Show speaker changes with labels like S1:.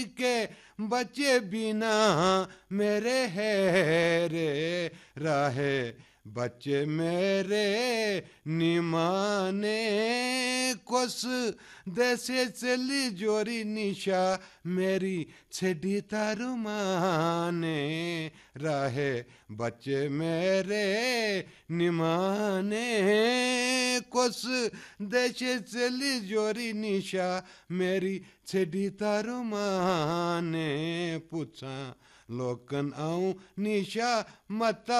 S1: के बच्चे बिना मेरे है रे राहे बच्चे मेरे निमाने कोस देसे चली जोरी निशा मेरी छेड़ी तारू माने राहे बच्चे मेरे निमाने कोस देशे चली जोरी निशा मेरी छेड़ी तारू माने पूछा लोकन आऊं निशा मत